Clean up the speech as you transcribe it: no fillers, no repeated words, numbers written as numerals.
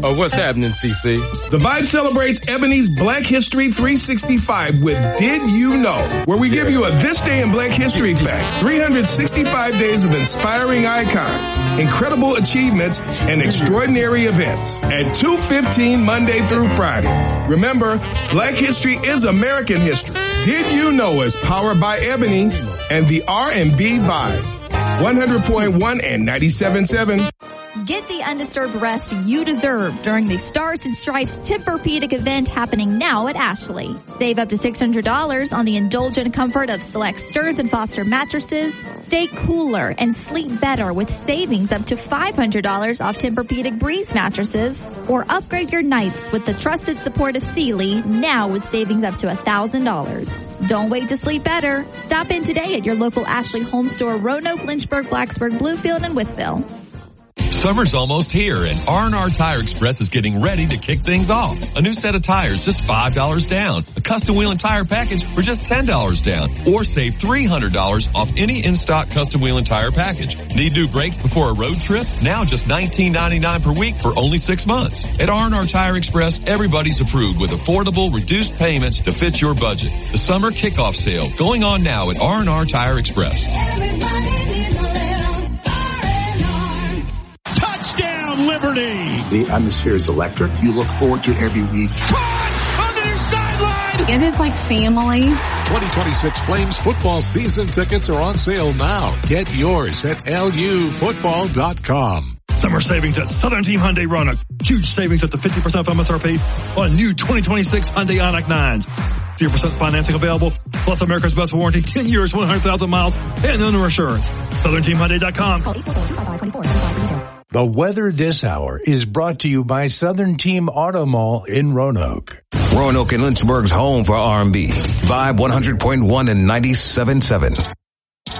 Oh, what's happening, CC? The Vibe celebrates Ebony's Black History 365 with Did You Know, where we give you a This Day in Black History fact. 365 days of inspiring icons, incredible achievements, and extraordinary events at 2:15 Monday through Friday. Remember, Black History is American history. Did You Know is powered by Ebony and the R&B Vibe. 100.1 and 97.7. Get the undisturbed rest you deserve during the Stars and Stripes Tempur-Pedic event happening now at Ashley. Save up to $600 on the indulgent comfort of select Stearns & Foster mattresses. Stay cooler and sleep better with savings up to $500 off Tempur-Pedic Breeze mattresses. Or upgrade your nights with the trusted support of Sealy, now with savings up to $1,000. Don't wait to sleep better. Stop in today at your local Ashley home store, Roanoke, Lynchburg, Blacksburg, Bluefield, and Wytheville. Summer's almost here, and R&R Tire Express is getting ready to kick things off. A new set of tires, just $5 down. A custom wheel and tire package for just $10 down. Or save $300 off any in-stock custom wheel and tire package. Need new brakes before a road trip? Now just $19.99 per week for only 6 months. At R&R Tire Express, everybody's approved with affordable, reduced payments to fit your budget. The summer kickoff sale going on now at R&R Tire Express. Liberty. The atmosphere is electric. You look forward to every week. On the near sideline. It is like family. 2026 Flames football season tickets are on sale now. Get yours at lufootball.com. Summer savings at Southern Team Hyundai Roanoke. Huge savings up to 50% off MSRP on new 2026 Hyundai Ioniq 9s. 0% financing available, plus America's best warranty, 10 years, 100,000 miles, and owner assurance. SouthernTeamHyundai.com. The weather this hour is brought to you by Southern Team Auto Mall in Roanoke. Roanoke and Lynchburg's home for R&B. Vibe 100.1 and 97.7.